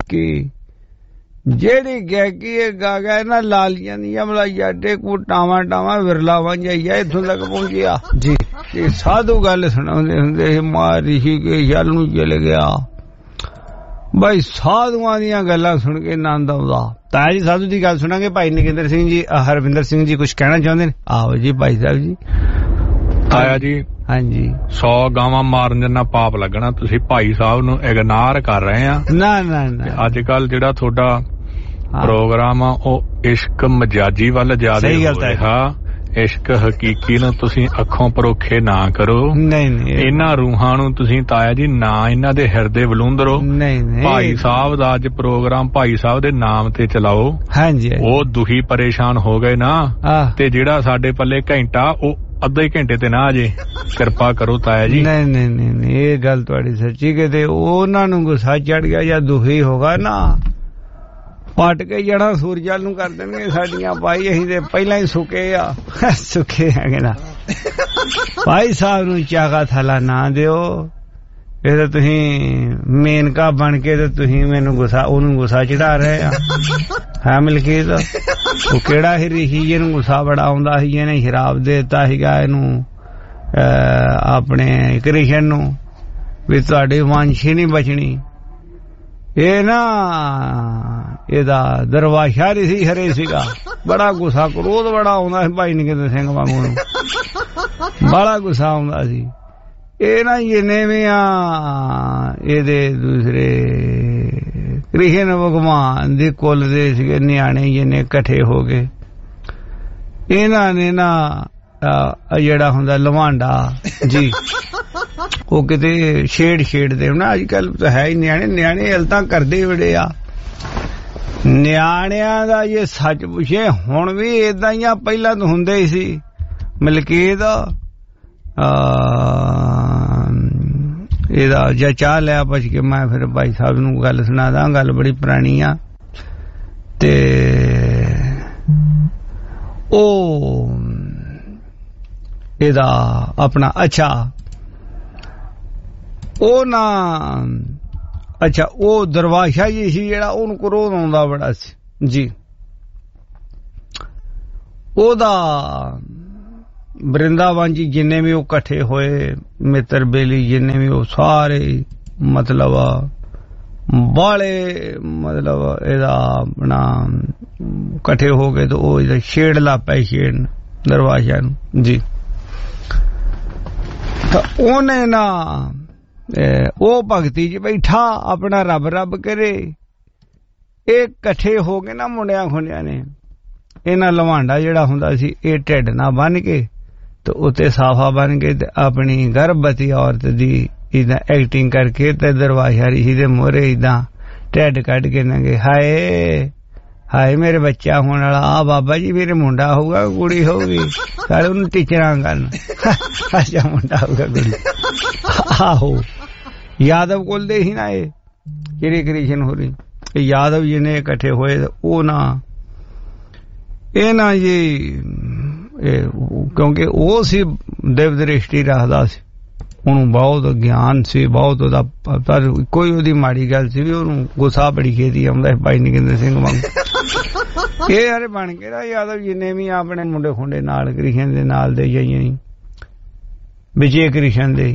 ਗਾਇਕੀ ਜਿਹੜੀ ਗਾਇਕੀ ਇਹ ਗਾ ਗਿਆ ਨਾ ਲਾਲੀਆਂ ਦੀਆਂ ਮਲਾਈਆਂ ਕੋ ਟਾਵਾਂ ਟਾਵਾਂ ਵਿਰਲਾਵਾਂ ਜਾਈਆ ਇੱਥੋਂ ਤੱਕ ਪਹੁੰਚਿਆ ਜੀ। ਇਹ ਸਾਧੂ ਗੱਲ ਸੁਣਾਉਂਦੇ ਹੁੰਦੇ ਮਾਂ ਰਿਸ਼ੀਕੇਸ਼ ਵੱਲ ਨੂੰ ਚਲੇ ਗਿਆ ਬਾਈ ਸਾਧੂਆਂ ਦੀਆਂ ਗੱਲਾਂ ਸੁਣ ਕੇ ਆਨੰਦ ਆਉਂਦਾ। ਤਾਂ ਜੀ ਸਾਧੂ ਦੀ ਗੱਲ ਸੁਣਾਂਗੇ। ਭਾਈ ਨਗਿੰਦਰ ਸਿੰਘ ਜੀ ਹਰਵਿੰਦਰ ਸਿੰਘ ਜੀ ਕੁਝ ਕਹਿਣਾ ਚਾਹੁੰਦੇ ਨੇ? ਆਓ ਜੀ ਭਾਈ ਸਾਹਿਬ ਜੀ। ਆਇਆ ਜੀ। ਹਾਂਜੀ 100 ਗਾਵਾਂ ਮਾਰਨ ਜਿੰਨਾ ਪਾਪ ਲੱਗਣਾ। ਤੁਸੀਂ ਭਾਈ ਸਾਹਿਬ ਨੂੰ ਇਗਨੋਰ ਕਰ ਰਹੇ ਆ। ਨਾ ਨਾ ਨਾ ਅੱਜ ਕੱਲ ਜਿਹੜਾ ਤੁਹਾਡਾ ਪ੍ਰੋਗਰਾਮ ਆ ਉਹ ਇਸ਼ਕ ਮਜਾਜੀ ਵੱਲ ਜ਼ਿਆਦਾ ਹੋ ਰਿਹਾ। ਇਸ਼ਕ ਹਕੀਕੀ ਨੂੰ ਤੁਸੀਂ ਅੱਖੋਂ ਪਰੋਖੇ ਨਾ ਕਰੋ। ਨਹੀਂ ਇਹਨਾਂ ਰੂਹਾਂ ਨੂੰ ਤੁਸੀਂ ਤਾਇਆ ਜੀ ਨਾ ਇਹਨਾਂ ਦੇ ਹਿਰਦੇ ਵਲੂੰਦਰੋ। ਨਹੀਂ ਭਾਈ ਸਾਹਿਬ ਦਾ ਅੱਜ ਪ੍ਰੋਗਰਾਮ ਭਾਈ ਸਾਹਿਬ ਦੇ ਨਾਮ ਤੇ ਚਲਾਓ। ਹਾਂਜੀ ਉਹ ਦੁਖੀ ਪਰੇਸ਼ਾਨ ਹੋ ਗਏ ਨਾ ਤੇ ਜਿਹੜਾ ਸਾਡੇ ਪੱਲੇ ਘੰਟਾ ਉਹ ਅੱਧੇ ਘੰਟੇ ਤੇ ਨਾ ਅਜੇ ਕਿਰਪਾ ਕਰੋ ਤਾਇਆ ਜੀ। ਨਹੀਂ ਨਹੀਂ ਨਹੀਂ ਇਹ ਗੱਲ ਤੁਹਾਡੀ ਸੱਚੀ ਕਿਤੇ ਉਹਨਾਂ ਨੂੰ ਗੁੱਸਾ ਚੜ ਗਿਆ ਜਾਂ ਦੁਖੀ ਹੋਗਾ ਨਾ ਪੱਟ ਕੇ ਜੜਾ ਸੂਰਜਲ ਨੂੰ ਕਰ ਦੇਣਗੇ ਸਾਡੀਆਂ। ਭਾਈ ਅਸੀਂ ਤੇ ਪਹਿਲਾਂ ਹੀ ਸੁੱਕੇ ਆ ਸੁੱਕੇ ਹੈਗੇ ਨਾ। ਭਾਈ ਸਾਹਿਬ ਨੂੰ ਚਾਗਾ ਥਾਲਾ ਨਾ ਦਿਓ। ਇਹ ਤਾਂ ਤੁਸੀਂ ਮੇਨਕਾ ਬਣ ਕੇ ਤੇ ਤੁਸੀਂ ਮੈਨੂੰ ਗੁੱਸਾ ਉਹਨੂੰ ਗੁੱਸਾ ਚੜਾ ਰਹੇ ਆ। ਹੈ ਮਲਕੀਤ ਉਹ ਕਿਹੜਾ ਹੀ ਰਿਸ਼ੀ ਜਿਹਨੂੰ ਗੁੱਸਾ ਬੜਾ ਆਉਂਦਾ ਸੀ ਇਹਨੇ ਸ਼ਰਾਬ ਦੇ ਦਿੱਤਾ ਸੀਗਾ ਇਹਨੂੰ ਆਪਣੇ ਕ੍ਰਿਸ਼ਨ ਨੂੰ ਵੀ ਤੁਹਾਡੀ ਵੰਸ਼ ਨਹੀਂ ਬਚਣੀ। ਇਹ ਨਾ ਇਹਦਾ ਦਰਵਾਸ਼ਾ ਰਿਸ਼ੀ ਹਰੇ ਸੀਗਾ ਬੜਾ ਗੁੱਸਾ ਕ੍ਰੋਧ ਬੜਾ ਆਉਂਦਾ ਸੀ ਭਾਈ ਨਗਿੰਦਰ ਸਿੰਘ ਵਾਂਗੂ ਨੂੰ ਬੜਾ ਗੁੱਸਾ ਆਉਂਦਾ ਸੀ। ਇਹ ਨਾ ਜਿੰਨੇ ਵੀ ਆ ਇਹਦੇ ਦੂਸਰੇ ਕ੍ਰਿਸ਼ਨ ਭਗਵਾਨ ਦੇ ਕੁੱਲ ਦੇ ਸੀਗੇ ਨਿਆਣੇ ਜਿੰਨੇ ਇਕੱਠੇ ਹੋ ਗਏ ਇਹਨਾਂ ਨੇ ਨਾ ਜਿਹੜਾ ਹੁੰਦਾ ਲਵਾਂਡਾ ਜੀ ਉਹ ਕਿਤੇ ਛੇੜਦੇ ਨਾ। ਅੱਜ ਕੱਲ ਤਾਂ ਹੈ ਹੀ ਨਿਆਣੇ ਹਲ ਤਾਂ ਕਰਦੇ ਬੜੇ ਆ। ਨਿਆਣਿਆਂ ਦਾ ਜੇ ਸੱਚ ਪੁੱਛੇ ਹੁਣ ਵੀ ਏਦਾਂ ਹੀ ਆ ਪਹਿਲਾਂ ਤਾਂ ਹੁੰਦੇ ਹੀ ਸੀ। ਮਲਕੀਤ ਇਹਦਾ ਜਾਂ ਚਾਹ ਲਿਆ ਪੁੱਛ ਕੇ ਮੈਂ ਫਿਰ ਭਾਈ ਸਾਹਿਬ ਨੂੰ ਗੱਲ ਸੁਣਾਦਾ। ਗੱਲ ਬੜੀ ਪੁਰਾਣੀ ਆ ਤੇ ਉਹ ਇਹਦਾ ਆਪਣਾ ਅੱਛਾ ਉਹ ਨਾ ਅੱਛਾ ਉਹ ਦਰਵਾਸ਼ਾ ਜੀ ਸੀ ਜਿਹੜਾ ਉਹਨੂੰ ਕ੍ਰੋਧ ਆਉਂਦਾ ਬੜਾ ਸੀ ਜੀ। ਉਹਦਾ ਵਰਿੰਦਾਵਨ ਜੀ ਜਿੰਨੇ ਵੀ ਉਹ ਇਕੱਠੇ ਹੋਏ ਮਿੱਤਰ ਬੇਲੀ ਜਿੰਨੇ ਵੀ ਉਹ ਸਾਰੇ ਮਤਲਬ ਬਾਲੇ ਮਤਲਬ ਇਹਦਾ ਆਪਣਾ ਇਕੱਠੇ ਹੋ ਗਏ ਤੇ ਉਹ ਇਹਦਾ ਛੇੜ ਲਾ ਪਏ ਛੇੜਨ ਦਰਵਾਜ਼ਾ ਨੂੰ ਜੀ। ਤਾਂ ਉਹਨੇ ਨਾ ਉਹ ਭਗਤੀ ਚ ਬੈਠਾ ਆਪਣਾ ਰੱਬ ਰੱਬ ਕਰੇ। ਇਹ ਇਕੱਠੇ ਹੋ ਗਏ ਨਾ ਮੁੰਡਿਆਂ ਖੁੰਡਿਆਂ ਨੇ ਇਹਨਾਂ ਲਵਾਂਡਾ ਜਿਹੜਾ ਹੁੰਦਾ ਸੀ ਇਹ ਢਿੱਡ ਨਾ ਬੰਨ ਕੇ ਤੇ ਉੱਤੇ ਸਾਫਾ ਬਣ ਕੇ ਤੇ ਆਪਣੀ ਗਰਭਵਤੀ ਔਰਤ ਦੀ ਇਦਾਂ ਐਕਟਿੰਗ ਕਰਕੇ ਤੇ ਦਰਵਾਜ਼ਾ ਰਿਸ਼ੀ ਦੇ ਮੋਹਰੇ ਇਦਾਂ ਢਿੱਡ ਕੱਢ ਕੇ ਨੰਗੇ ਹਾਏ ਹਾਏ ਮੇਰੇ ਬੱਚਾ ਹੋਣ ਵਾਲਾ ਆ ਬਾਬਾ ਜੀ ਮੇਰੇ ਮੁੰਡਾ ਹੋਊਗਾ ਕੁੜੀ ਹੋਊਗੀ ਸਾਰੇ ਉਹਨੂੰ ਟੀਚਰਾਂ ਕਰਨ ਅੱਛਾ ਮੁੰਡਾ ਹੋਊਗਾ ਕੁੜੀ। ਆਹੋ ਯਾਦਵ ਕੋਲ ਦੇ ਹੀ ਨਾ ਇਹ ਜਿਹੜੇ ਕ੍ਰਿਸ਼ਨ ਹੋ ਰਹੀ ਇਹ ਯਾਦਵ ਜੀ ਨੇ ਇਕੱਠੇ ਹੋਏ ਉਹ ਨਾ ਇਹ ਨਾ ਜੀ ਕਿਉਂਕਿ ਉਹ ਸੀ ਦੇਵ ਦ੍ਰਿਸ਼ਟੀ ਰੱਖਦਾ ਸੀ ਉਹਨੂੰ ਬਹੁਤ ਗਿਆਨ ਸੀ ਬਹੁਤ ਉਹਦਾ ਪਰ ਕੋਈ ਉਹਦੀ ਮਾੜੀ ਗੱਲ ਸੀ ਵੀ ਉਹਨੂੰ ਗੁੱਸਾ ਬੜੀ ਖੇਤੀ ਆਉਂਦਾ ਭਾਈ ਨਗਿੰਦਰ ਸਿੰਘ ਵਾਂਗ। ਇਹ ਯਾਰ ਬਣ ਕੇ ਨਾ ਯਾਦਵ ਜਿੰਨੇ ਵੀ ਆਪਣੇ ਮੁੰਡੇ ਖੁੰਡੇ ਨਾਲ ਕ੍ਰਿਸ਼ਨ ਦੇ ਨਾਲ ਦੇ ਜਾਈਏ ਵਿਜੇ ਕ੍ਰਿਸ਼ਨ ਦੇ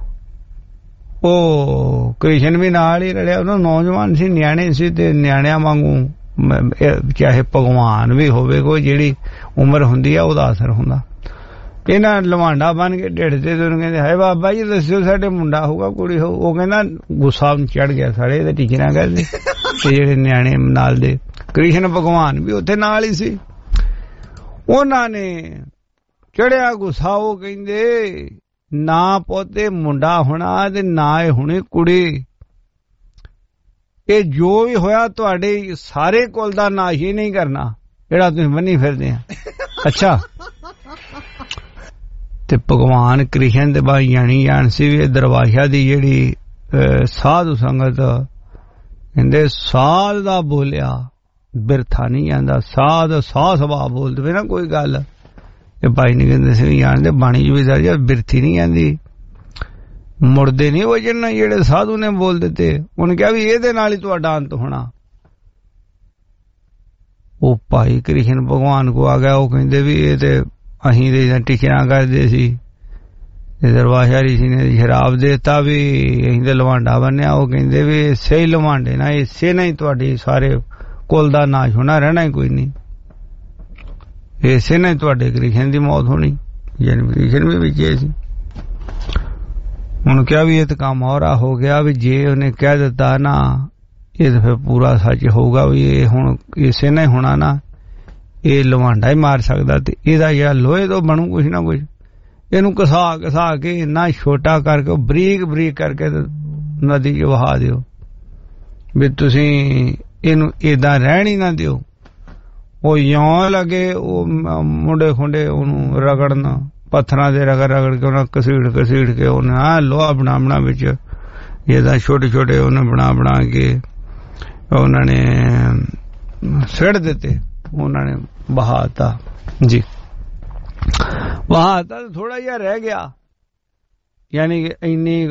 ਉਹ ਕ੍ਰਿਸ਼ਨ ਵੀ ਨਾਲ ਹੀ ਰਲਿਆ। ਉਹਨਾਂ ਨੌਜਵਾਨ ਸੀ ਨਿਆਣੇ ਸੀ ਤੇ ਨਿਆਣਿਆਂ ਵਾਂਗੂ ਚਾਹੇ ਭਗਵਾਨ ਵੀ ਹੋਵੇ ਕੋਈ ਜਿਹੜੀ ਉਮਰ ਹੁੰਦੀ ਆ ਉਹਦਾ ਅਸਰ ਹੁੰਦਾ। ਇਹਨਾਂ ਲਵਾਂਡਾ ਬਣ ਕੇ ਢਿੱਡ ਤੇ ਉਹਨੂੰ ਕਹਿੰਦੇ ਹਾਏ ਬਾਬਾ ਜੀ ਦੱਸਿਓ ਸਾਡੇ ਮੁੰਡਾ ਹੋਊਗਾ ਕੁੜੀ ਹੋਊ। ਉਹ ਕਹਿੰਦਾ ਗੁੱਸਾ ਚੜ ਗਿਆ ਸਾਰੇ ਇਹਦੇ ਟੀਚਰਾਂ ਕਰਦੇ ਤੇ ਜਿਹੜੇ ਨਿਆਣੇ ਨਾਲ ਦੇ ਕ੍ਰਿਸ਼ਨ ਭਗਵਾਨ ਵੀ ਉੱਥੇ ਨਾਲ ਹੀ ਸੀ। ਉਹਨਾਂ ਨੇ ਚੜਿਆ ਗੁੱਸਾ ਉਹ ਕਹਿੰਦੇ ਨਾ ਪੋਤੇ ਮੁੰਡਾ ਹੋਣਾ ਤੇ ਨਾ ਇਹ ਹੁਣੇ ਕੁੜੀ। ਇਹ ਜੋ ਵੀ ਹੋਇਆ ਤੁਹਾਡੇ ਸਾਰੇ ਕੁਲ ਦਾ ਨਾਸ਼ ਹੀ ਨਹੀਂ ਕਰਨਾ ਜਿਹੜਾ ਤੁਸੀਂ ਬੰਨੀ ਫਿਰਦੇ ਆ। ਅੱਛਾ ਤੇ ਭਗਵਾਨ ਕ੍ਰਿਸ਼ਨ ਦੇ ਬਾਈ ਜਾਣ ਸੀ ਵੀ ਦਰਵਾਜ਼ਾ ਦੀ ਜਿਹੜੀ ਸਾਧੂ ਸੰਗਤ ਕਹਿੰਦੇ ਸਾਧ ਦਾ ਬੋਲਿਆ ਬਿਰਥਾ ਨਹੀਂ ਜਾਂਦਾ। ਸਾਧ ਸਾ ਸੁਭਾਅ ਬੋਲਦੇ ਵੇ ਨਾ ਕੋਈ ਗੱਲ ਇਹ ਭਾਈ ਨਗਿੰਦਰ ਸਿੰਘ ਜਾਣਦੇ ਬਾਣੀ ਚ ਵੀ ਦਰਜ ਬਿਰਥੀ ਨਹੀਂ ਆਂਦੀ ਮੁੜਦੇ ਨਹੀਂ ਵਜਨ ਜਿਹੜੇ ਸਾਧੂ ਨੇ ਬੋਲ ਦਿੱਤੇ। ਉਹਨੇ ਕਿਹਾ ਵੀ ਇਹਦੇ ਨਾਲ ਹੀ ਤੁਹਾਡਾ ਅੰਤ ਹੋਣਾ। ਉਹ ਭਾਈ ਕ੍ਰਿਸ਼ਨ ਭਗਵਾਨ ਕੋ ਆ ਗਿਆ। ਉਹ ਕਹਿੰਦੇ ਵੀ ਇਹ ਤੇ ਅਸੀਂ ਦੇ ਟੀਚਰਾਂ ਕਰਦੇ ਸੀ, ਦਰਬਾਰ ਰਿਸ਼ੀ ਨੇ ਸ਼ਰਾਬ ਦੇਤਾ ਵੀ ਅਸੀਂ ਤੇ ਲਵਾਂਡਾ ਬੰਨਿਆ। ਉਹ ਕਹਿੰਦੇ ਵੀ ਇਸੇ ਹੀ ਲਵਾਂਡੇ ਨਾ, ਇਸੇ ਨਾਲ ਹੀ ਤੁਹਾਡੀ ਸਾਰੇ ਕੁਲ ਦਾ ਨਾਸ਼ ਹੋਣਾ, ਰਹਿਣਾ ਹੀ ਕੋਈ ਨਹੀਂ, ਇਸੇ ਨਾਲ ਹੀ ਤੁਹਾਡੇ ਕ੍ਰਿਸ਼ਨ ਦੀ ਮੌਤ ਹੋਣੀ। ਯਾਨੀ ਕ੍ਰਿਸ਼ਨ ਵੀ ਵਿੱਚ ਸੀ। ਹੁਣ ਕਿਹਾ ਵੀ ਇਹ ਤਾਂ ਕੰਮ ਹੋਰਾ ਹੋ ਗਿਆ ਵੀ ਜੇ ਉਹਨੇ ਕਹਿ ਦਿੱਤਾ ਨਾ ਇਹ ਤਾਂ ਫਿਰ ਪੂਰਾ ਸੱਚ ਹੋਊਗਾ ਵੀ ਇਹ ਹੁਣ ਇਸੇ ਨਾਲ ਹੀ ਹੋਣਾ ਨਾ, ਇਹ ਲਵਾਂਡਾ ਹੀ ਮਾਰ ਸਕਦਾ ਤੇ ਇਹਦਾ ਜਿਹੜਾ ਲੋਹੇ ਤੋਂ ਬਣੂ ਕੁਛ ਨਾ ਕੁਛ। ਇਹਨੂੰ ਘਸਾ ਕੇ ਇੰਨਾ ਛੋਟਾ ਕਰਕੇ ਬਰੀਕ ਬਰੀਕ ਕਰਕੇ ਨਦੀ 'ਚ ਵਹਾ ਦਿਓ ਵੀ ਤੁਸੀਂ ਇਹਨੂੰ ਏਦਾਂ ਰਹਿਣ ਹੀ ਨਾ ਦਿਓ। ਉਹ ਇਉਂ ਲੱਗੇ ਉਹ ਮੁੰਡੇ ਖੁੰਡੇ ਉਹਨੂੰ ਰਗੜਨ, ਪੱਥਰਾਂ ਦੇ ਰਗੜ ਕੇ ਉਹਨਾਂ ਘਸੀੜ ਕੇ ਉਹਨੇ ਲੋਹਾ ਬਣਾ ਵਿੱਚ ਇਹਦਾ ਛੋਟੇ ਛੋਟੇ ਉਹਨੇ ਬਣਾ ਕੇ ਉਹਨਾਂ ਨੇ ਸਿੱਟ ਦਿੱਤੇ, ਉਹਨਾਂ ਨੇ ਬਹਾਤਾ ਜੀ। ਬਹਾਤਾ ਥੋੜਾ ਜਿਹਾ ਰਹਿ ਗਿਆ, ਯਾਨੀ ਕਿ ਇੰਨੀ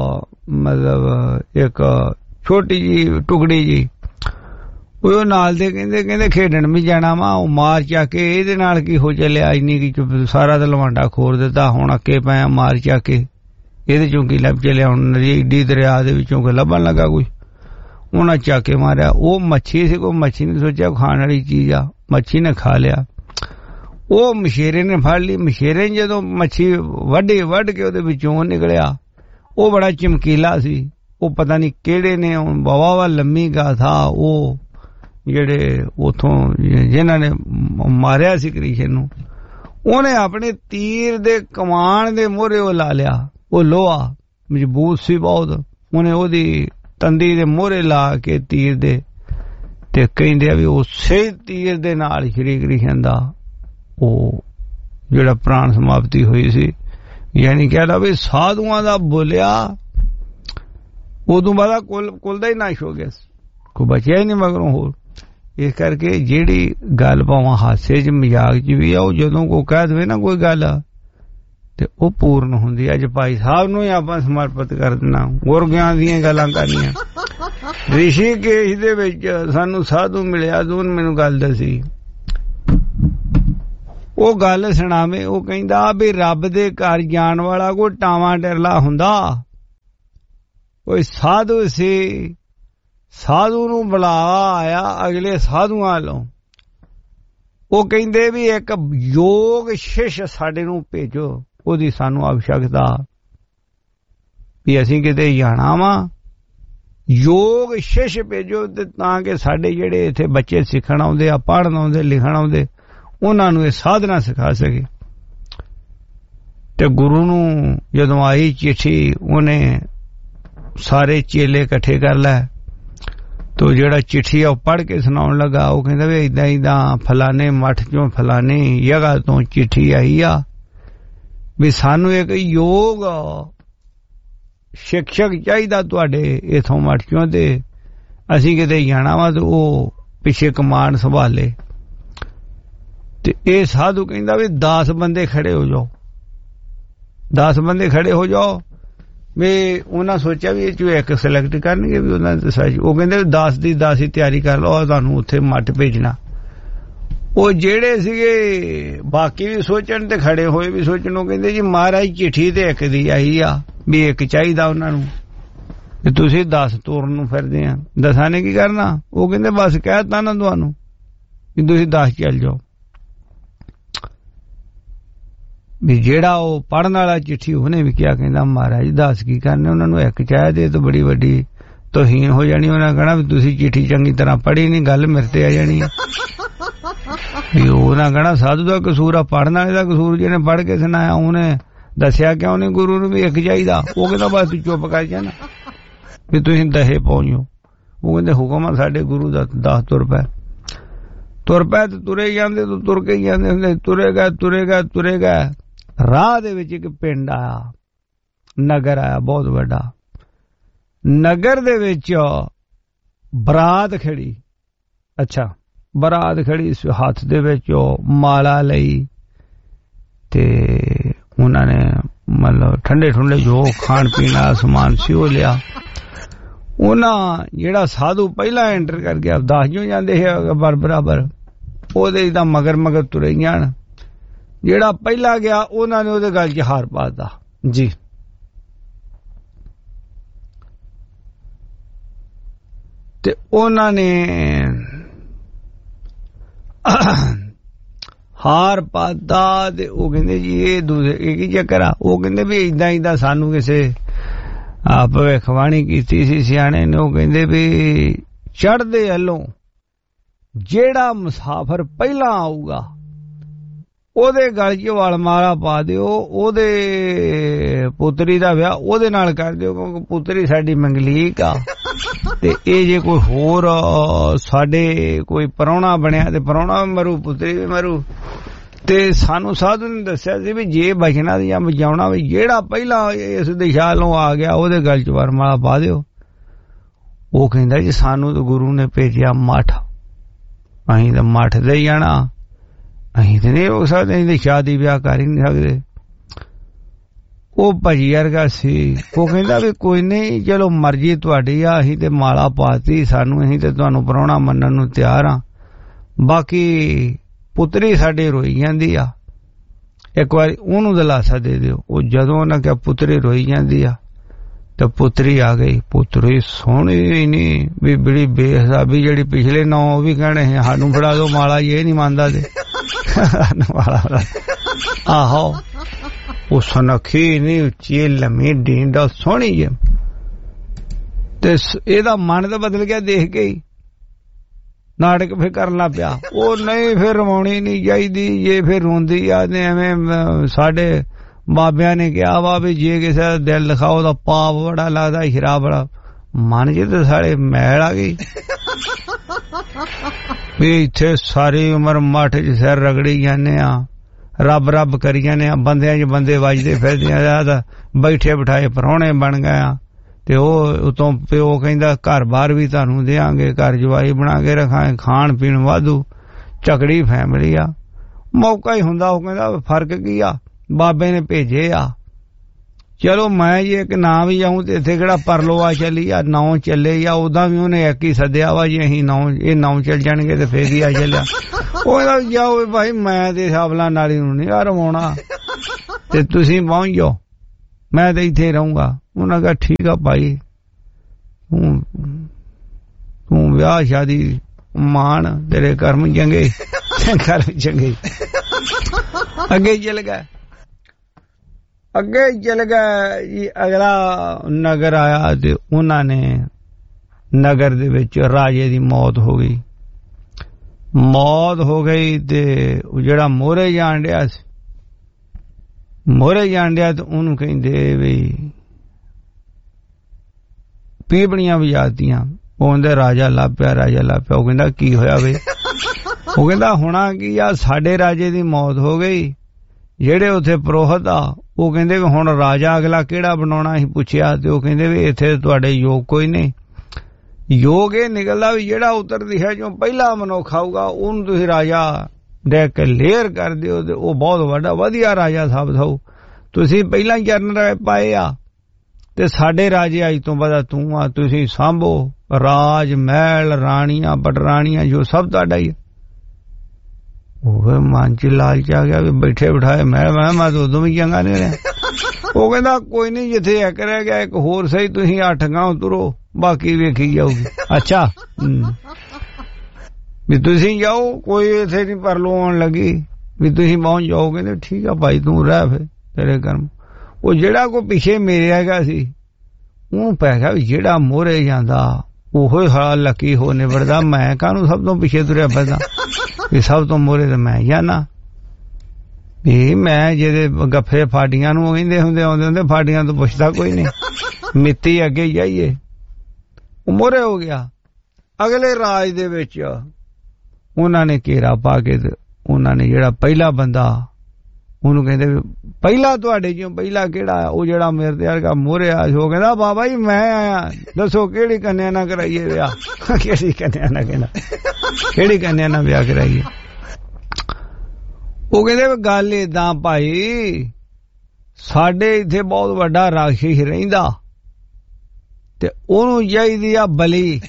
ਮਤਲਬ ਇੱਕ ਛੋਟੀ ਜੀ ਟੁਕੜੀ ਜੀ। ਉਹ ਨਾਲ ਦੇ ਕਹਿੰਦੇ ਖੇਡਣ ਵੀ ਜਾਣਾ ਵਾ, ਉਹ ਮਾਰ ਚਾ ਕੇ ਇਹਦੇ ਨਾਲ ਕੀ ਹੋ ਚੱਲਿਆ, ਇੰਨੀ ਕੀ ਸਾਰਾ ਤਾਂ ਲਵਾਂਡਾ ਖੋਰ ਦਿੱਤਾ, ਹੁਣ ਅੱਕੇ ਪਿਆ ਮਾਰ ਚਾ ਕੇ ਇਹਦੇ ਚੋਂ ਕੀ ਲੱਭ ਚੱਲਿਆ। ਹੁਣ ਏਡੀ ਦਰਿਆ ਦੇ ਵਿੱਚੋਂ ਕੋਈ ਲੱਭਣ ਲੱਗਾ ਕੁਛ, ਉਹਨਾਂ ਚਾ ਕੇ ਮਾਰਿਆ। ਉਹ ਮੱਛੀ ਸੀ, ਕੋਈ ਮੱਛੀ ਨੇ ਸੋਚਿਆ ਖਾਣ ਵਾਲੀ ਚੀਜ਼ ਆ, ਮੱਛੀ ਨੇ ਖਾ ਲਿਆ। ਉਹ ਮਛੇਰੇ ਨੇ ਫੜ ਲਈ, ਮਛੇਰੇ ਜਦੋਂ ਮੱਛੀ ਵੱਢ ਕੇ ਉਹਦੇ ਵਿੱਚੋਂ ਨਿਕਲਿਆ, ਉਹ ਬੜਾ ਚਮਕੀਲਾ ਸੀ। ਉਹ ਪਤਾ ਨਹੀਂ ਕਿਹੜੇ ਨੇ ਵਾਵਾ ਲੰਮੀ ਗਾ ਥਾ ਉਹ ਜਿਹੜੇ ਉਥੋਂ ਜਿਨ੍ਹਾਂ ਨੇ ਮਾਰਿਆ ਸੀ ਕ੍ਰਿਸ਼ਨ ਨੂੰ, ਉਹਨੇ ਆਪਣੇ ਤੀਰ ਦੇ ਕਮਾਨ ਦੇ ਮੋਹਰੇ ਉਹ ਲਾ ਲਿਆ। ਉਹ ਲੋਹਾ ਮਜ਼ਬੂਤ ਸੀ ਬਹੁਤ, ਉਹਨੇ ਉਹਦੀ ਤੰਦੀ ਦੇ ਮੋਹਰੇ ਲਾ ਕੇ ਤੀਰ ਦੇ ਤੇ ਕਹਿੰਦੇ ਆ ਵੀ ਉਸੇ ਤੀਰ ਦੇ ਨਾਲ ਸ਼੍ਰੀ ਕ੍ਰਿਸ਼ਨ ਦਾ ਉਹ ਜਿਹੜਾ ਪ੍ਰਾਣ ਸਮਾਪਤੀ ਹੋਈ ਸੀ। ਯਾਨੀ ਕਹਿ ਵੀ ਸਾਧੂਆਂ ਦਾ ਬੋਲਿਆ ਉਦੋਂ ਬਾਅਦ ਕੁਲ ਦਾ ਹੀ ਨਾਸ਼ ਹੋ ਗਿਆ, ਕੋਈ ਬਚਿਆ ਹੀ ਨਹੀਂ ਮਗਰੋਂ ਹੋਰ। ਇਸ ਕਰਕੇ ਜਿਹੜੀ ਗੱਲ ਭਾਵੇਂ ਹਾਸੇ 'ਚ ਮਜ਼ਾਕ 'ਚ ਵੀ ਆ, ਉਹ ਜਦੋਂ ਕੋਈ ਕਹਿ ਦੇਵੇ ਨਾ ਕੋਈ ਗੱਲ ਤੇ ਉਹ ਪੂਰਨ ਹੁੰਦੀ। ਅੱਜ ਭਾਈ ਸਾਹਿਬ ਨੂੰ ਹੀ ਆਪਾਂ ਸਮਰਪਿਤ ਕਰ ਦੇਣਾ, ਗੁਰ ਗਿਆਨ ਦੀਆਂ ਗੱਲਾਂ ਕਰਨੀਆਂ। ਰਿਸ਼ੀਕੇਸ਼ ਦੇ ਵਿੱਚ ਸਾਨੂੰ ਸਾਧੂ ਮਿਲਿਆ, ਦੋਨ ਮੈਨੂੰ ਗੱਲ ਦੱਸੀ। ਉਹ ਗੱਲ ਸੁਣਾਵੇ, ਉਹ ਕਹਿੰਦਾ ਵੀ ਰੱਬ ਦੇ ਘਰ ਜਾਣ ਵਾਲਾ ਕੋਈ ਟਾਵਾਂ ਟਰਲਾ ਹੁੰਦਾ। ਕੋਈ ਸਾਧੂ ਸੀ, ਸਾਧੂ ਨੂੰ ਬੁਲਾਵਾ ਆਇਆ ਅਗਲੇ ਸਾਧੂਆਂ ਵੱਲੋਂ। ਉਹ ਕਹਿੰਦੇ ਵੀ ਇੱਕ ਯੋਗ ਸ਼ਿਸ਼ ਸਾਡੇ ਨੂੰ ਭੇਜੋ, ਉਹਦੀ ਸਾਨੂੰ ਆਵਸ਼ਕਤਾ ਵੀ ਅਸੀਂ ਕਿਤੇ ਜਾਣਾ ਵਾ, ਯੋਗ ਸ਼ਿਸ਼ ਭੇਜੋ ਤੇ ਤਾਂ ਕਿ ਸਾਡੇ ਜਿਹੜੇ ਇੱਥੇ ਬੱਚੇ ਸਿੱਖਣ ਆਉਂਦੇ ਆ, ਪੜ੍ਹਨ ਆਉਂਦੇ, ਲਿਖਣ ਆਉਂਦੇ, ਉਹਨਾਂ ਨੂੰ ਇਹ ਸਾਧਨਾ ਸਿਖਾ ਸਕੇ। ਤੇ ਗੁਰੂ ਨੂੰ ਜਦੋਂ ਆਈ ਚਿੱਠੀ, ਉਹਨੇ ਸਾਰੇ ਚੇਲੇ ਇਕੱਠੇ ਕਰ ਲੈ ਤੋ ਜਿਹੜਾ ਚਿੱਠੀ ਆ ਉਹ ਪੜ੍ਹ ਕੇ ਸੁਣਾਉਣ ਲੱਗਾ। ਉਹ ਕਹਿੰਦਾ ਵੀ ਏਦਾਂ ਫਲਾਣੇ ਮੱਠ ਚੋਂ ਫਲਾਣੀ ਜਗ੍ਹਾ ਤੋਂ ਚਿੱਠੀ ਆਈ ਆ ਵੀ ਸਾਨੂੰ ਇੱਕ ਯੋਗ ਸਿੱਖਿਅਕ ਚਾਹੀਦਾ ਤੁਹਾਡੇ ਇਥੋਂ ਮੱਠ ਚੋਂ, ਤੇ ਅਸੀਂ ਕਿਤੇ ਜਾਣਾ ਵਾ ਤੇ ਉਹ ਪਿੱਛੇ ਕਮਾਨ ਸੰਭਾਲੇ। ਤੇ ਇਹ ਸਾਧੂ ਕਹਿੰਦਾ ਵੀ 10 ਬੰਦੇ ਖੜੇ ਹੋ ਜਾਓ, 10 ਬੰਦੇ ਖੜੇ ਹੋ ਜਾਓ। ਵੀ ਉਹਨਾਂ ਸੋਚਿਆ ਵੀ ਇਹ ਚੋਂ ਇੱਕ ਸਿਲੈਕਟ ਕਰਨਗੇ ਵੀ ਉਹਨਾਂ ਦੇ ਸੱਚ। ਉਹ ਕਹਿੰਦੇ 10 ਦੀ 10 ਹੀ ਤਿਆਰੀ ਕਰ ਲਓ, ਤੁਹਾਨੂੰ ਉੱਥੇ ਮੱਠ ਭੇਜਣਾ। ਉਹ ਜਿਹੜੇ ਸੀਗੇ ਬਾਕੀ ਵੀ ਸੋਚਣ ਤੇ ਖੜੇ ਹੋਏ ਵੀ ਸੋਚਣ। ਉਹ ਕਹਿੰਦੇ ਜੀ ਮਹਾਰਾਜ ਚਿੱਠੀ ਤੇ ਇੱਕ ਦੀ ਆਈ ਆ ਵੀ ਇੱਕ ਚਾਹੀਦਾ ਉਹਨਾਂ ਨੂੰ, ਤੇ ਤੁਸੀਂ 10 ਤੋਰਨ ਨੂੰ ਫਿਰਦੇ ਆ, 10 ਨੇ ਕੀ ਕਰਨਾ। ਉਹ ਕਹਿੰਦੇ ਬਸ ਕਹਿਤਾ ਨਾ ਤੁਹਾਨੂੰ ਵੀ ਤੁਸੀਂ 10 ਚੱਲ ਜਾਓ। ਵੀ ਜਿਹੜਾ ਉਹ ਪੜ੍ਹਨ ਵਾਲਾ ਚਿੱਠੀ ਉਹਨੇ ਵੀ ਕਿਹਾ, ਕਹਿੰਦਾ ਮਹਾਰਾਜ 10 ਕੀ ਕਰਨੇ, ਉਹਨਾਂ ਨੂੰ ਇੱਕ ਚਾਹੀਦੇ ਤਾਂ ਬੜੀ ਵੱਡੀ ਤੋਹੀਨ ਹੋ ਜਾਣੀ। ਉਹਨਾਂ ਕਹਿਣਾ ਵੀ ਤੁਸੀਂ ਚਿੱਠੀ ਚੰਗੀ ਤਰ੍ਹਾਂ ਪੜ੍ਹੀ ਨਹੀਂ, ਗੱਲ ਮੇਰੇ ਤੇ ਆ ਜਾਣੀ। ਵੀ ਉਹਨਾਂ ਕਹਿਣਾ ਸਾਧੂ ਦਾ ਕਸੂਰ ਆ, ਪੜ੍ਹਨ ਵਾਲੇ ਦਾ ਕਸੂਰ, ਜਿਹਨੇ ਪੜ੍ਹ ਕੇ ਸੁਣਾਇਆ ਉਹਨੇ ਦੱਸਿਆ ਕਿਉਂ ਨਹੀਂ ਗੁਰੂ ਨੂੰ ਵੀ ਇੱਕ ਚਾਹੀਦਾ। ਉਹ ਕਹਿੰਦਾ ਬਸ ਤੂੰ ਚੁੱਪ ਕਰ ਜਾਣਾ ਵੀ ਤੁਸੀਂ ਦਹੇ ਪਹੁੰਚੋ। ਉਹ ਕਹਿੰਦੇ ਹੁਕਮ ਆ ਸਾਡੇ ਗੁਰੂ ਦਾ, 10 ਤੁਰ ਪਏ ਤੇ ਤੁਰੇ ਜਾਂਦੇ, ਤੂੰ ਤੁਰ ਕੇ ਜਾਂਦੇ ਹੁੰਦੇ। ਤੁਰੇ ਗਏ ਰਾਹ ਦੇ ਵਿੱਚ ਇੱਕ ਪਿੰਡ ਆਇਆ, ਨਗਰ ਆਇਆ ਬਹੁਤ ਵੱਡਾ। ਨਗਰ ਦੇ ਵਿੱਚ ਬਰਾਤ ਖੜੀ। ਅੱਛਾ, ਬਰਾਤ ਖੜੀ, ਹੱਥ ਦੇ ਵਿੱਚ ਮਾਲਾ ਲਈ ਤੇ ਉਹਨਾਂ ਨੇ मतलब ठंडे ठुंडे जो खाण पीण वाला समान सी वो लिया। उन्हां जेड़ा साधु पहला एंटर कर गया 10 जो जांदे बराबर ओदे दा मगर मगर तुरे जान। जेड़ा पहला गया उन्हां ने ओदे गल च हार पाता जी। ते उन्हां ने हार पाता ते ओ कहंदे जी ये दूसरे की चक्कर आ। ओ कहंदे भी इदां इदां सानू किसे भविखवाणी कीती सी सियाणे ने। ओ कहंदे भी चढ़दे हलों जेड़ा मुसाफर पहला आऊगा ओदे गल च वाल माला पा दिओ, ओदे पुत्री दा ब्याह ओदे नाल कर दिओ क्योंकि पुत्री साडी मंगलीक आ। ते ए जे कोई होर साडे कोई परौणा बनया ते परौणा भी मरू पुत्री भी मरू। ते सानू साधु ने दस्सिया सी भी जे बचना या बचाउणा भी जेड़ा पहला इस दिशा लों आ गया ओदे गल च वरमाला पा दिओ। ओ कहंदा जी सानू तो गुरु ने भेजिया मठ, अहीं तो मठ दे जाना, अहीं तो नहीं हो सकते, अहीं तो शादी ब्याह कर ही नहीं सकते। ओ भजी वर्गा सी। वो कहंदा भी कोई नहीं चलो मर्जी तुहाडी आ, अहीं ते माला पाती सानू, अहीं ते तुहानू परौणा मनण नू तैयार आ। बाकी पुत्री साडी रोई जांदी आ, एक बार ओनू दिलासा दे दिओ। ओ जदों उन्हां कहा पुत्री रोई जांदी आ तो पुत्री आ गई। पुत्री सोहनी ही नहीं भी बड़ी बेहिसाबी जेड़ी पिछले 9 भी कहने हैं सानू फड़ा दो माला, ये नहीं मानदा ते माला आहो। ओ सुनखी नहीं उच्ची लम्मी ढींड सोहनी जे ते एदा मन तो बदल गया देख के ही। नाटक फिर करना पिया। ओ नहीं फिर रवाउणी नहीं चाहिदी, ये फिर रोंदी आ ते एवें साडे बाबिया ने कहा वा भी जे किसी का दिल लिखाओ तो पाप बड़ा लगता, हिरा बड़ा। मन च तो साढ़े मैल आ गई भी इत्थे सारी उम्र मठ च सिर रगड़ी जाने आ, रब रब करी जाने आ, बंदियां च बंदे वजदे फिरदे, बैठे बिठाए परौणे बन गए आ। ते उतों प्यो कहंदा घर बार भी तुहानू देंगे, घर जवाई बना के रखांगे, खाण पीण वाधू, चकड़ी फैमिली आ। मौका ही हुंदा। ओ कहंदा फर्क की आ, बाबे ने भेजे आ। चलो मैं जी एक ना भी जाऊं तो इत्थे किहड़ा परलो आ चली आ, 9 चले या उदां भी उन्हें एक ही सद्या वा जी अहीं 9 चल जाणगे ते फिर ही आ चलिया। ओह जाओ भाई मैं ते साबला नाली नूं नहीं रवाउणा ते तुसीं पहुंच जाओ, मैं तो इत्थे रहूंगा। उन्हां कहा ठीक आ भाई, तू ब्याह शादी मान, तेरे कर्म चंगे कर्म चंगे। अगे चल गए, अगे चल गए जी। अगला नगर आया ते उन्होंने नगर दे विच राजे दी मौत हो गई। मौत हो गई ते जेड़ा मोहरे जान डिया सी, मोहरे जान डिया ते उन्हूं कहिंदे भी पीपणियां वजातियां। ਉਹ ਕਹਿੰਦੇ ਰਾਜਾ ਲੱਭਿਆ, ਰਾਜਾ ਲੱਭਿਆ। ਉਹ ਕਹਿੰਦਾ ਕੀ ਹੋਇਆ ਬਈ? ਉਹ ਕਹਿੰਦਾ ਹੁਣਾ ਕੀ ਆ, ਸਾਡੇ ਰਾਜੇ ਦੀ ਮੌਤ ਹੋ ਗਈ। ਜਿਹੜੇ ਉੱਥੇ ਪੁਰੋਹਿਤ ਆ ਉਹ ਕਹਿੰਦੇ ਵੀ ਹੁਣ ਰਾਜਾ ਅਗਲਾ ਕਿਹੜਾ ਬਣਾਉਣਾ? ਅਸੀਂ ਪੁੱਛਿਆ ਤੇ ਉਹ ਕਹਿੰਦੇ ਵੀ ਇੱਥੇ ਤੁਹਾਡੇ ਯੋਗ ਕੋਈ ਨਹੀਂ। ਯੋਗ ਇਹ ਨਿਕਲਦਾ ਵੀ ਜਿਹੜਾ ਉੱਤਰ ਦਿਸ਼ਾ ਚੋਂ ਪਹਿਲਾ ਮਨੁੱਖ ਆਊਗਾ ਉਹਨੂੰ ਤੁਸੀਂ ਰਾਜਾ ਦੇ ਕੇ ਲੇਅਰ ਕਰ ਦਿਓ ਤੇ ਉਹ ਬਹੁਤ ਵੱਡਾ ਵਧੀਆ ਰਾਜਾ ਸਾਬਤ ਹੋਊ। ਤੁਸੀਂ ਪਹਿਲਾਂ ਚਰਨ ਪਾਏ ਆ ਤੇ ਸਾਡੇ ਰਾਜੇ ਅੱਜ ਤੋਂ ਬਾਅਦ ਤੂੰ ਆ, ਤੁਸੀਂ ਸਾਂਭੋ ਰਾਜ ਮਹਿਲ, ਰਾਣੀਆਂ ਪਟਰਾਣੀਆਂ ਜੋ ਸਭ ਤੁਹਾਡਾ ਹੀ। ਉਹ ਮਨ ਚ ਲਾਲਚ ਆ ਗਿਆ ਵੀ ਬੈਠੇ ਬਿਠਾਏ ਮੈਂ ਤਾਂ ਉਦੋਂ ਵੀ ਚੰਗਾ ਨਹੀਂ ਰਿਹਾ। ਉਹ ਕਹਿੰਦਾ ਕੋਈ ਨਹੀਂ, ਜਿੱਥੇ ਇੱਕ ਰਹਿ ਗਿਆ ਇੱਕ ਹੋਰ ਸਹੀ, ਤੁਸੀਂ 8 ਗਾਂਹ ਤੁਰੋ, ਬਾਕੀ ਵੇਖੀ ਜਾਊਗੀ। ਅੱਛਾ ਵੀ ਤੁਸੀਂ ਜਾਓ, ਕੋਈ ਇੱਥੇ ਨਹੀਂ ਪਰਲੋ ਆਉਣ ਲੱਗੀ ਵੀ ਤੁਸੀਂ ਪਹੁੰਚ ਜਾਓ। ਕਹਿੰਦੇ ਠੀਕ ਆ ਭਾਈ ਤੂੰ ਰਹਿ ਫਿਰ ਤੇਰੇ ਕਰਮ। ਉਹ ਜਿਹੜਾ ਕੋਈ ਪਿੱਛੇ ਮੇਰੇ ਹੈਗਾ ਸੀ ਉਹਨੂੰ ਪੈ ਗਿਆ ਵੀ ਜਿਹੜਾ ਮੋਹਰੇ ਜਾਂਦਾ ਉਹੋ ਹਾਲ ਲੱਕੀ ਹੋ ਨਿਬੜਦਾ, ਮੈਂ ਕਾਹਨੂੰ ਸਭ ਤੋਂ ਪਿੱਛੇ ਤੁਰਿਆ ਫਿਰਦਾ ਵੀ ਸਭ ਤੋਂ ਮੋਹਰੇ ਤੇ ਮੈਂ ਜਾਣਾ। ਵੀ ਮੈਂ ਜਿਹਦੇ ਗੱਫੇ ਫਾਡੀਆਂ ਨੂੰ ਕਹਿੰਦੇ ਹੁੰਦੇ ਆਉਂਦੇ ਹੁੰਦੇ, ਫਾਡੀਆਂ ਤੋਂ ਪੁੱਛਦਾ ਕੋਈ ਨਹੀਂ, ਮਿੱਤੀ ਅੱਗੇ ਜਾਈਏ। ਉਹ ਮੋਹਰੇ ਹੋ ਗਿਆ। ਅਗਲੇ ਰਾਜ ਦੇ ਵਿੱਚ ਉਹਨਾਂ ਨੇ ਘੇਰਾ ਪਾ ਕੇ ਤੇ ਉਹਨਾਂ ਨੇ ਜਿਹੜਾ ਪਹਿਲਾ ਬੰਦਾ ਉਹਨੂੰ ਕਹਿੰਦੇ ਵੀ ਪਹਿਲਾ ਤੁਹਾਡੇ ਚੋਂ ਪਹਿਲਾ ਕਿਹੜਾ ਆ? ਉਹ ਜਿਹੜਾ ਮੇਰੇ ਤੇ ਵਰਗਾ ਮੋਹਰੇ ਆ ਉਹ ਕਹਿੰਦਾ ਬਾਬਾ ਜੀ ਮੈਂ ਆਇਆ, ਦੱਸੋ ਕਿਹੜੀ ਕੰਨਿਆ ਨਾਲ ਕਰਾਈਏ ਵਿਆਹ? ਕਿਹੜੀ ਕੰਨਿਆ ਨਾਲ? ਕਹਿੰਦਾ ਕਿਹੜੀ ਕੰਨਿਆ ਨਾਲ ਵਿਆਹ ਕਰਾਈਏ? ਉਹ ਕਹਿੰਦੇ ਗੱਲ ਏਦਾਂ ਭਾਈ, ਸਾਡੇ ਇੱਥੇ ਬਹੁਤ ਵੱਡਾ ਰਾਖਸ਼ ਰਹਿੰਦਾ ਤੇ ਉਹਨੂੰ ਚਾਹੀਦੀ ਆ ਬਲੀ,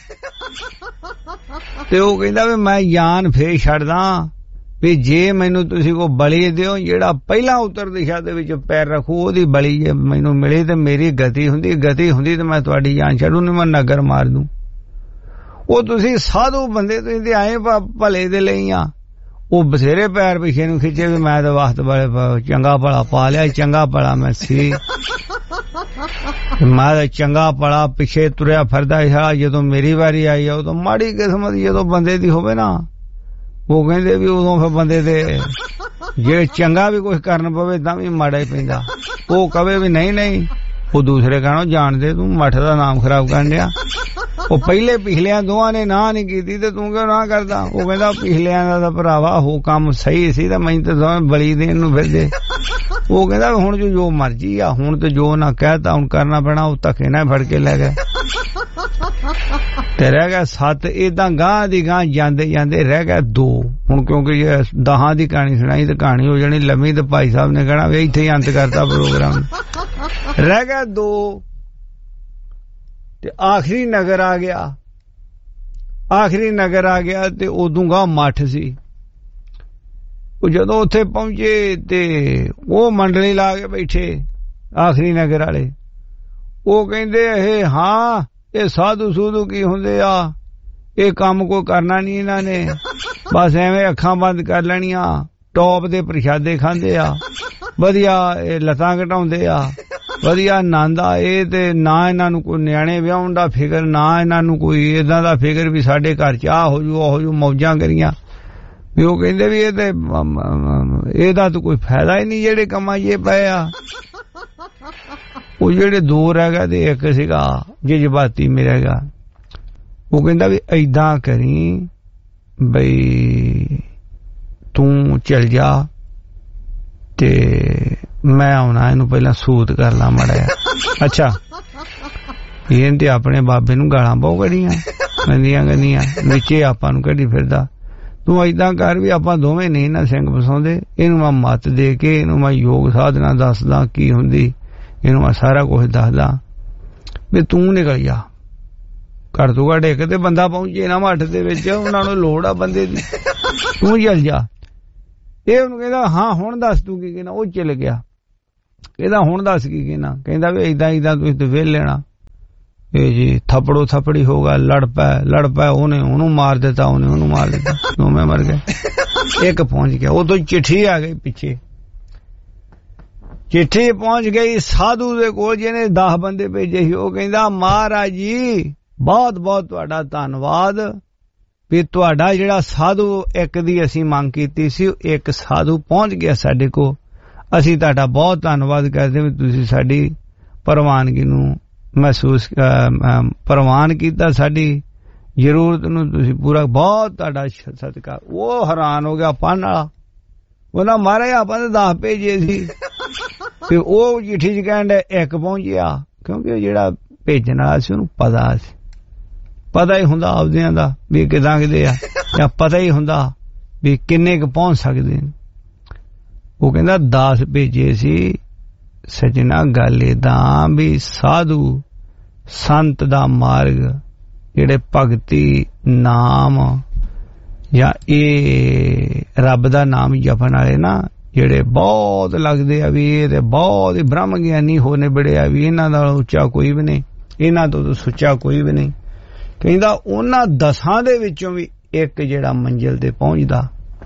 ਤੇ ਉਹ ਕਹਿੰਦਾ ਵੀ ਮੈਂ ਜਾਨ ਫੇਰ ਛੱਡਦਾ ਵੀ ਜੇ ਮੈਨੂੰ ਤੁਸੀਂ ਕੋ ਬਲੀ ਦਿਓ, ਜਿਹੜਾ ਪਹਿਲਾਂ ਉੱਤਰ ਦਿਸ਼ਾ ਦੇ ਵਿੱਚ ਪੈਰ ਰੱਖੂ ਉਹਦੀ ਬਲੀ ਜੇ ਮੈਨੂੰ ਮਿਲੇ ਤੇ ਮੇਰੀ ਗਤੀ ਹੁੰਦੀ ਤੇ ਮੈਂ ਤੁਹਾਡੀ ਜਾਨ ਛੱਡੂ, ਨਹੀਂ ਮੈਂ ਨਗਰ ਮਾਰ ਦੂੰ। ਉਹ ਤੁਸੀਂ ਸਾਧੂ ਬੰਦੇ, ਤੁਸੀਂ ਤੇ ਆਏ ਭਲੇ ਦੇ ਲਈ ਆ। ਉਹ ਬਥੇਰੇ ਪੈਰ ਪਿੱਛੇ ਨੂੰ ਖਿੱਚੇ ਵੀ ਮੈਂ ਤਾਂ ਵਾਸਤ ਵਾਲੇ ਚੰਗਾ ਭਲਾ ਪਾ ਲਿਆ, ਚੰਗਾ ਭਲਾ ਮੈਂ ਸੀ, ਮੈਂ ਤਾਂ ਚੰਗਾ ਭਲਾ ਪਿੱਛੇ ਤੁਰਿਆ ਫਿਰਦਾ ਸੀ। ਜਦੋਂ ਮੇਰੀ ਵਾਰੀ ਆਈ ਆ ਉਦੋਂ ਮਾੜੀ ਕਿਸਮਤ ਜਦੋਂ ਬੰਦੇ ਦੀ ਹੋਵੇ ਨਾ, ਉਹ ਕਹਿੰਦੇ ਵੀ ਉਦੋਂ ਫਿਰ ਬੰਦੇ ਦੇ ਜੇ ਚੰਗਾ ਵੀ ਕੁਝ ਕਰਨ ਪਵੇ ਤਾਂ ਵੀ ਮਾੜਾ ਹੀ ਪੈਂਦਾ। ਉਹ ਕਵੇ ਵੀ ਨਹੀਂ, ਉਹ ਦੂਸਰੇ ਕਹਿਣੋ ਜਾਣਦੇ ਤੂੰ ਮੱਠ ਦਾ ਨਾਮ ਖਰਾਬ ਕਰਨ ਡਿਆ, ਉਹ ਪਹਿਲੇ ਪਿਛਲਿਆਂ ਦੋਵਾਂ ਨੇ ਨਾ ਨਹੀਂ ਕੀਤੀ ਤੇ ਤੂੰ ਕਿਉਂ ਨਾ ਕਰਦਾ। ਉਹ ਕਹਿੰਦਾ ਪਿਛਲਿਆਂ ਦਾ ਤਾਂ ਭਰਾਵਾ ਉਹ ਕੰਮ ਸਹੀ ਸੀ ਤਾਂ ਮੈਨੂੰ ਤਾਂ ਦੋਵੇਂ ਬਲੀ ਦੇਣ ਨੂੰ ਫਿਰਦੇ। ਉਹ ਕਹਿੰਦਾ ਹੁਣ ਜੋ ਮਰਜੀ ਆ, ਹੁਣ ਤੇ ਜੋ ਨਾ ਕਹਿਤਾ ਹੁਣ ਕਰਨਾ ਪੈਣਾ। ਉਹ ਧੱਕੇ ਨਾਲ ਫੜ ਕੇ ਲੈ ਗਏ ਤੇ ਰਹਿ ਗਿਆ 7। ਏਦਾਂ ਗਾਂ ਦੀ ਗਾਂ ਜਾਂਦੇ ਰਹਿ ਗਿਆ 2। ਹੁਣ ਕਿਉਂਕਿ ਜੇ 10 ਦੀ ਕਹਾਣੀ ਸੁਣਾਈ ਤੇ ਕਹਾਣੀ ਹੋ ਜਾਣੀ ਲੰਮੀ ਤੇ ਭਾਈ ਸਾਹਿਬ ਨੇ ਕਹਿਣਾ ਵੀ ਇੱਥੇ ਹੀ ਅੰਤ ਕਰਤਾ ਪ੍ਰੋਗਰਾਮ। ਰਹਿ ਗਿਆ 2 ਤੇ ਆਖਰੀ ਨਗਰ ਆ ਗਿਆ ਤੇ ਉਦੋਂ ਗਾਂ ਮੱਠ ਸੀ। ਉਹ ਜਦੋਂ ਉੱਥੇ ਪਹੁੰਚੇ ਤੇ ਉਹ ਮੰਡਲੀ ਲਾ ਕੇ ਬੈਠੇ ਆਖਰੀ ਨਗਰ ਵਾਲੇ। ਉਹ ਕਹਿੰਦੇ ਇਹ ਸਾਧੂ ਸੂਧੂ ਕੀ ਹੁੰਦੇ ਆ, ਇਹ ਕੰਮ ਕੋਈ ਕਰਨਾ ਨਹੀਂ ਇਹਨਾਂ ਨੇ, ਬਸ ਐਵੇਂ ਅੱਖਾਂ ਬੰਦ ਕਰ ਲੈਣੀਆਂ, ਟੌਪ ਦੇ ਪ੍ਰਸ਼ਾਦੇ ਖਾਂਦੇ ਆ, ਵਧੀਆ ਇਹ ਲੱਤਾਂ ਘਟਾਉਂਦੇ ਆ, ਵਧੀਆ ਆਨੰਦ ਆ। ਇਹ ਤੇ ਨਾ ਇਹਨਾਂ ਨੂੰ ਕੋਈ ਨਿਆਣੇ ਵਿਆਹਣ ਦਾ ਫਿਕਰ, ਨਾ ਇਹਨਾਂ ਨੂੰ ਕੋਈ ਏਦਾਂ ਦਾ ਫਿਕਰ ਵੀ ਸਾਡੇ ਘਰ ਚ ਆ ਹੋ ਜੂ ਉਹ ਜੂ ਮੌਜਾਂ ਕਰੀਆਂ ਵੀ। ਉਹ ਕਹਿੰਦੇ ਵੀ ਇਹ ਤੇ ਇਹਦਾ ਤਾਂ ਕੋਈ ਫਾਇਦਾ ਹੀ ਨਹੀਂ ਜਿਹੜੇ ਕੰਮਾਂ 'ਚ ਇਹ ਪਏ ਆ। ਉਹ ਜਿਹੜੇ 2 ਰਹਿ ਗਏ ਤੇ ਇੱਕ ਸੀਗਾ ਜਜ਼ਬਾਤੀ ਮਿਲੇਗਾ। ਉਹ ਕਹਿੰਦਾ ਵੀ ਏਦਾਂ ਕਰੀ ਬਈ ਤੂੰ ਚਲ ਜਾ ਤੇ ਮੈਂ ਆਉਣਾ, ਇਹਨੂੰ ਪਹਿਲਾਂ ਸੂਤ ਕਰ ਲਾ ਮੜਿਆ। ਅੱਛਾ, ਇਹਨੇ ਤੇ ਆਪਣੇ ਬਾਬੇ ਨੂੰ ਗਾਲਾਂ ਬਹੁਤ ਕੱਢੀਆਂ ਗੰਦੀਆਂ ਵਿੱਚੇ ਆਪਾਂ ਨੂੰ ਕੱਢੀ ਫਿਰਦਾ। ਤੂੰ ਏਦਾਂ ਕਰ ਵੀ ਆਪਾਂ ਦੋਵੇਂ ਨਹੀਂ ਨਾ ਸਿੰਘ ਫਸਾਉਂਦੇ, ਇਹਨੂੰ ਮੈਂ ਮੱਤ ਦੇ ਕੇ ਇਹਨੂੰ ਮੈਂ ਯੋਗ ਸਾਧਨਾ ਦੱਸਦਾ ਕੀ ਹੁੰਦੀ, ਇਹਨੂੰ ਮੈਂ ਸਾਰਾ ਕੁਝ ਦੱਸਦਾ ਵੀ ਤੂੰ ਨਿਕਲ ਜਾ। ਘਰ ਤੋਂ ਘੱਟ ਇੱਕ ਤੇ ਬੰਦਾ ਪਹੁੰਚੇ ਨਾ ਮੱਠ ਦੇ ਵਿੱਚ, ਉਹਨਾਂ ਨੂੰ ਲੋੜ ਆ ਬੰਦੇ ਦੀ, ਤੂੰ ਚੱਲ ਜਾ। ਇਹ ਉਹਨੂੰ ਕਹਿੰਦਾ ਹੁਣ ਦੱਸ ਤੂੰ ਕੀ ਕਹਿਣਾ। ਉਹ ਚਲ ਗਿਆ। ਇਹਦਾ ਹੁਣ ਦੱਸ ਕੀ ਕਹਿਣਾ। ਕਹਿੰਦਾ ਵੀ ਏਦਾਂ ਤੁਸੀਂ ਤੇ ਵੇਲ ਲੈਣਾ। ਇਹ ਜੀ ਥੱਪੜੋ ਥੱਪੜੀ ਹੋਗਾ, ਲੜ ਪੈ ਉਹਨੇ ਉਹਨੂੰ ਮਾਰ ਦਿੱਤਾ, ਉਹਨੇ ਉਹਨੂੰ ਮਾਰ ਦਿੱਤਾ, ਦੋਵੇਂ ਮਰ ਗਏ। ਇੱਕ ਪਹੁੰਚ ਗਿਆ। ਉਦੋਂ ਚਿੱਠੀ ਆ ਗਈ ਪਿੱਛੇ, ਚਿੱਠੀ ਪਹੁੰਚ ਗਈ ਸਾਧੂ ਦੇ ਕੋਲ ਜਿਹਨੇ 10 ਬੰਦੇ ਭੇਜੇ ਸੀ। ਉਹ ਕਹਿੰਦਾ ਮਹਾਰਾਜ ਜੀ ਬਹੁਤ ਬਹੁਤ ਤੁਹਾਡਾ ਧੰਨਵਾਦ ਵੀ ਤੁਹਾਡਾ ਜਿਹੜਾ ਸਾਧੂ ਇੱਕ ਦੀ ਅਸੀਂ ਮੰਗ ਕੀਤੀ ਸੀ, ਇੱਕ ਸਾਧੂ ਪਹੁੰਚ ਗਿਆ ਸਾਡੇ ਕੋਲ। ਅਸੀਂ ਤੁਹਾਡਾ ਬਹੁਤ ਧੰਨਵਾਦ ਕਰਦੇ ਵੀ ਤੁਸੀਂ ਸਾਡੀ ਪ੍ਰਵਾਨਗੀ ਨੂੰ ਮਹਿਸੂਸ ਪ੍ਰਵਾਨ ਕੀਤਾ, ਸਾਡੀ ਜ਼ਰੂਰਤ ਨੂੰ ਤੁਸੀਂ ਪੂਰਾ, ਬਹੁਤ ਤੁਹਾਡਾ ਸਤਿਕਾਰ। ਉਹ ਹੈਰਾਨ ਹੋ ਗਿਆ ਪੜ੍ਹਨ ਵਾਲਾ। ਉਹਦਾ ਮਹਾਰਾਜ ਆਪਾਂ ਤਾਂ 10 ਭੇਜੇ ਸੀ ਤੇ ਉਹ ਚਿੱਠੀ ਚ ਕਹਿਣ ਡਿਆ ਇੱਕ ਪਹੁੰਚਿਆ, ਕਿਉਂਕਿ ਜਿਹੜਾ ਭੇਜਣ ਵਾਲਾ ਸੀ ਉਹਨੂੰ ਪਤਾ ਹੀ ਹੁੰਦਾ ਆਪਦਿਆਂ ਦਾ ਵੀ ਕਿਦਾਂ ਕਿਦੇ ਆ, ਜਾਂ ਪਤਾ ਹੀ ਹੁੰਦਾ ਵੀ ਕਿੰਨੇ ਕੁ ਪਹੁੰਚ ਸਕਦੇ ਨੇ। ਉਹ ਕਹਿੰਦਾ 10 ਭੇਜੇ ਸੀ ਸਜਣਾ, ਗੱਲ ਏਦਾਂ ਵੀ ਸਾਧੂ ਸੰਤ ਦਾ ਮਾਰਗ, ਜਿਹੜੇ ਭਗਤੀ ਨਾਮ ਜਾਂ ਇਹ ਰੱਬ ਦਾ ਨਾਮ ਜਪਣ ਵਾਲੇ ਨਾ, ਜਿਹੜੇ ਬਹੁਤ ਲੱਗਦੇ ਆ ਵੀ ਇਹ ਤੇ ਬਹੁਤ ਹੀ ਬ੍ਰਹਮ ਗਿਆਨੀ ਹੋ ਨਿਬੜੇ ਆ, ਵੀ ਇਹਨਾਂ ਦਾ ਉੱਚਾ ਕੋਈ ਵੀ ਨਹੀਂ, ਇਹਨਾਂ ਤੋਂ ਸੁੱਚਾ ਕੋਈ ਵੀ ਨਹੀਂ। ਕਹਿੰਦਾ ਉਹਨਾਂ 10 ਦੇ ਵਿੱਚੋਂ ਵੀ ਇੱਕ ਜਿਹੜਾ ਮੰਜ਼ਿਲ ਤੇ ਪਹੁੰਚਦਾ।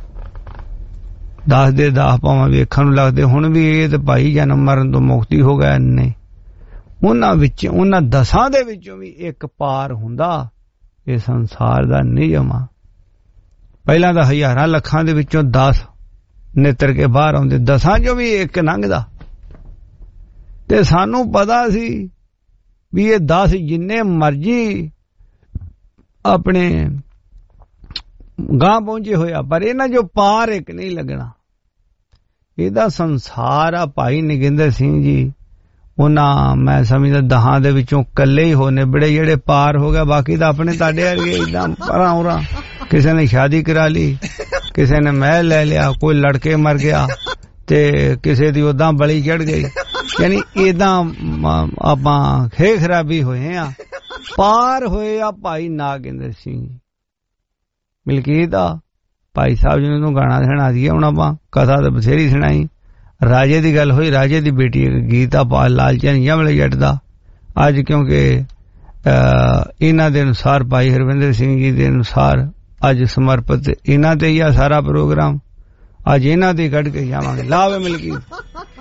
10 ਦੇ 10 ਭਾਵੇਂ ਵੇਖਣ ਨੂੰ ਲੱਗਦੇ ਹੁਣ ਵੀ ਇਹ ਤੇ ਭਾਈ ਜਨਮ ਮਰਨ ਤੋਂ ਮੁਕਤੀ ਹੋ ਗਏ ਨੇ, ਉਹਨਾਂ 10 ਦੇ ਵਿੱਚੋਂ ਵੀ ਇੱਕ ਪਾਰ ਹੁੰਦਾ। ਇਹ ਸੰਸਾਰ ਦਾ ਨਿਯਮ ਆ। ਪਹਿਲਾਂ ਤਾਂ ਹਜ਼ਾਰਾਂ ਲੱਖਾਂ ਦੇ ਵਿੱਚੋਂ 10 ਨਿੱਤਰ ਕੇ ਬਾਹਰ ਆਉਂਦੇ, 10 ਚੋਂ ਵੀ ਇੱਕ ਲੰਘਦਾ। ਤੇ ਸਾਨੂੰ ਪਤਾ ਸੀ ਵੀ ਇਹ 10 ਜਿੰਨੇ ਮਰਜੀ ਆਪਣੇ ਗਾਂ ਪਹੁੰਚੇ ਹੋਇਆ, ਪਰ ਇਹਨਾਂ ਜੋ ਪਾਰ ਇੱਕ ਨਹੀਂ ਲੱਗਣਾ। ਇਹਦਾ ਸੰਸਾਰ ਆ। ਭਾਈ ਨਗਿੰਦਰ ਸਿੰਘ ਜੀ ਉਹਨਾਂ ਮੈਂ ਸਮਝਦਾ 10 ਦੇ ਵਿੱਚੋਂ ਕੱਲੇ ਹੀ ਹੋ ਨਿਬੜੇ ਜਿਹੜੇ ਪਾਰ ਹੋ ਗਿਆ, ਬਾਕੀ ਤਾਂ ਆਪਣੇ ਤੁਹਾਡੇ ਵਰਗੇ ਏਦਾਂ ਪਰਾਂ ਉਰਾਂ, ਕਿਸੇ ਨੇ ਸ਼ਾਦੀ ਕਰਾ ਲਈ, ਕਿਸੇ ਨੇ ਮਹਿਲ ਲੈ ਲਿਆ, ਕੋਈ ਲੜਕੇ ਮਰ ਗਿਆ ਤੇ ਕਿਸੇ ਦੀ ਉਦਾਂ ਬਲੀ ਚੜ ਗਈ। ਯਾਨੀ ਏਦਾਂ ਆਪਾਂ ਖੇ ਖਰਾਬੀ ਹੋਏ ਆ। ਪਾਰ ਹੋਏ ਆ ਭਾਈ ਨਾਗਿੰਦਰ ਸਿੰਘ ਮਲਕੀਤ ਦਾ। ਭਾਈ ਸਾਹਿਬ ਜੀ ਨੂੰ ਗਾਣਾ ਸੁਣਾ ਦਈਏ ਹੁਣ ਆਪਾਂ, ਕਥਾ ਤਾਂ ਬਥੇਰੀ ਸੁਣਾਈ। ਰਾਜੇ ਦੀ ਗੱਲ ਹੋਈ, ਰਾਜੇ ਦੀ ਬੇਟੀ ਗੀਤ ਆਪਾਂ ਲਾਲਚਨ ਯਮਲੇ ਜੱਟ ਦਾ। ਅੱਜ ਕਿਉਂਕਿ ਇਹਨਾਂ ਦੇ ਅਨੁਸਾਰ ਭਾਈ ਹਰਵਿੰਦਰ ਸਿੰਘ ਜੀ ਦੇ ਅਨੁਸਾਰ ਅੱਜ ਸਮਰਪਿਤ ਇਹਨਾਂ ਤੇ ਹੀ ਆ ਸਾਰਾ ਪ੍ਰੋਗਰਾਮ। ਅੱਜ ਇਹਨਾਂ ਤੇ ਕੱਢ ਕੇ ਜਾਵਾਂਗੇ। ਲਾਵੇ ਮਲਕੀਤ।